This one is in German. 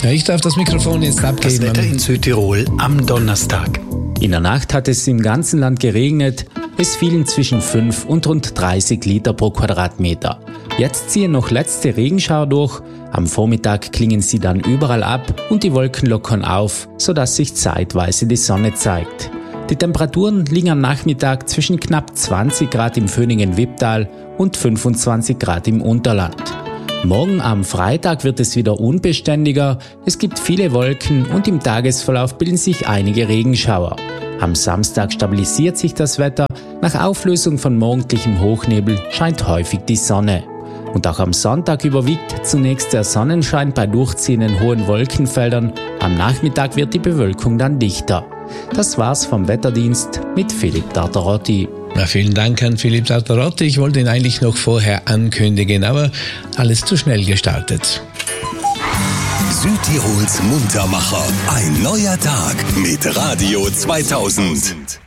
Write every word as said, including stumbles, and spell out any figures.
Ja, ich darf das Mikrofon jetzt abgeben. Das Wetter in Südtirol am Donnerstag. In der Nacht hat es im ganzen Land geregnet. Es fielen zwischen fünf und rund dreißig Liter pro Quadratmeter. Jetzt ziehen noch letzte Regenschauer durch. Am Vormittag klingen sie dann überall ab und die Wolken lockern auf, sodass sich zeitweise die Sonne zeigt. Die Temperaturen liegen am Nachmittag zwischen knapp zwanzig Grad im Föhningen-Wipptal und fünfundzwanzig Grad im Unterland. Morgen am Freitag wird es wieder unbeständiger, es gibt viele Wolken und im Tagesverlauf bilden sich einige Regenschauer. Am Samstag stabilisiert sich das Wetter, nach Auflösung von morgendlichem Hochnebel scheint häufig die Sonne. Und auch am Sonntag überwiegt zunächst der Sonnenschein bei durchziehenden hohen Wolkenfeldern, am Nachmittag wird die Bewölkung dann dichter. Das war's vom Wetterdienst mit Philipp Tartarotti. Na, vielen Dank an Philipp Tartarotti. Ich wollte ihn eigentlich noch vorher ankündigen, aber alles zu schnell gestartet. Südtirols Muntermacher. Ein neuer Tag mit Radio zweitausend.